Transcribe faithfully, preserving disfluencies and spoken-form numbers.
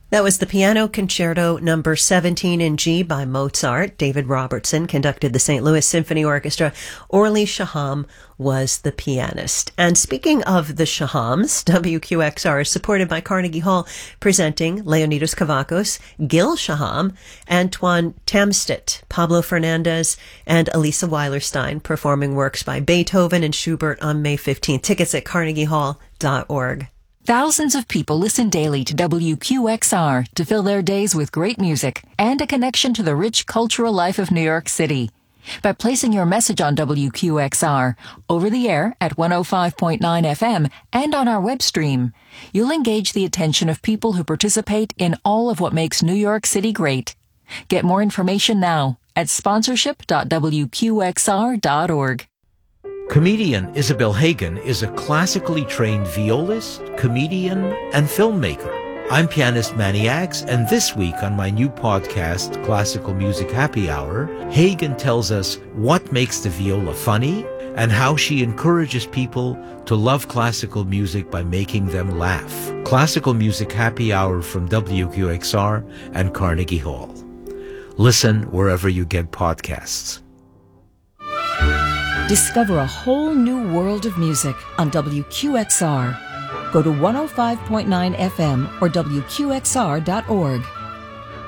That was the Piano Concerto number seventeen in G by Mozart. David Robertson conducted the Saint Louis Symphony Orchestra. Orly Shaham was the pianist. And speaking of the Shahams, W Q X R is supported by Carnegie Hall, presenting Leonidas Kavakos, Gil Shaham, Antoine Tamstit, Pablo Fernandez, and Elisa Weilerstein, performing works by Beethoven and Schubert on May fifteenth. Tickets at carnegie hall dot org. Thousands of people listen daily to W Q X R to fill their days with great music and a connection to the rich cultural life of New York City. By placing your message on W Q X R, over the air at one oh five point nine F M and on our web stream, you'll engage the attention of people who participate in all of what makes New York City great. Get more information now at sponsorship dot w q x r dot org. Comedian Isabel Hagen is a classically trained violist, comedian, and filmmaker. I'm pianist Manny Ags, and this week on my new podcast, Classical Music Happy Hour, Hagen tells us what makes the viola funny and how she encourages people to love classical music by making them laugh. Classical Music Happy Hour from W Q X R and Carnegie Hall. Listen wherever you get podcasts. Discover a whole new world of music on W Q X R. Go to one oh five point nine F M or w q x r dot org.